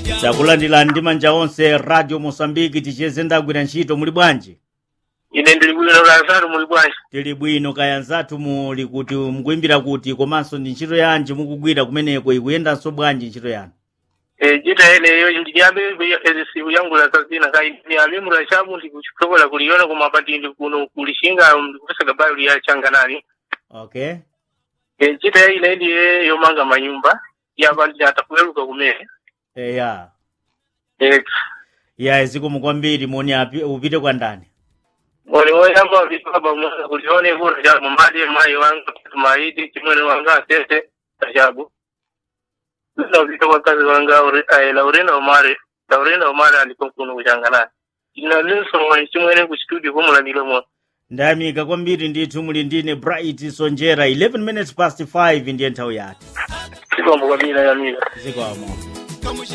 Takulandilani ndi manja onse Radio Mosambiki ticheze ndagwira ntchito muli bwanji? Ine ndili bwino kazatu muli bwanji? Tili bwino kaya nzathu muli kuti mkuimbira kuti komanso ndi ntchito yanji mukugwira kumeneko ikuyendanso bwanji ntchito yanu? Jita ene ndiyabe siku yangu la kazina kai ni alimu la shabu ndikuchikola kuliona kwa mapati ndikuno kulishinga ndikupesa gabayo ya changanani. Okay. Jita ine ndiye yomanga manyumba ya bandi atakueruka kumene. Ya. Ya ziko mkwambiri moni upite kwa ndani. Wale yamba vitaba mwana kulione hivyo ya mamadi mai wanga tumaidi kimwene wanga tete tajabu. Ndio vitu kwa kazi wanga Laurena Omari alikuwa kuchangana. Ina Nelson kimwene ku studio kwa mula nilomo. Ndami kakwambiri ndithu muli ndine Bright Sonjera 11 minutes past 5 ndiye nthawi yake. Siko mbona ya mimi. Siko amo.